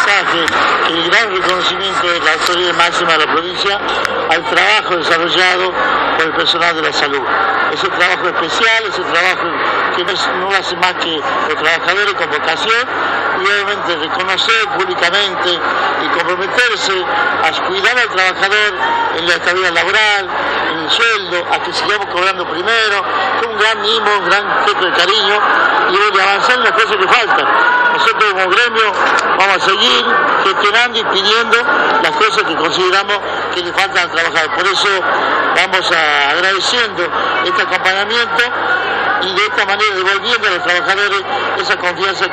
mensaje, el gran reconocimiento de la autoridad máxima de la provincia al trabajo desarrollado por el personal de la salud. Ese trabajo especial, ese trabajo que no hace más que los trabajadores con vocación, y obviamente reconocer públicamente y comprometerse a cuidar al trabajador en la estabilidad laboral, en el sueldo, a que sigamos cobrando primero, con un gran mimo, un gran gesto de cariño, y de avanzar en las cosas que faltan. Nosotros como gremio vamos a seguir gestionando y pidiendo las cosas que consideramos que le faltan al trabajador. Por eso vamos agradeciendo este acompañamiento y de esta manera devolviendo a los trabajadores esa confianza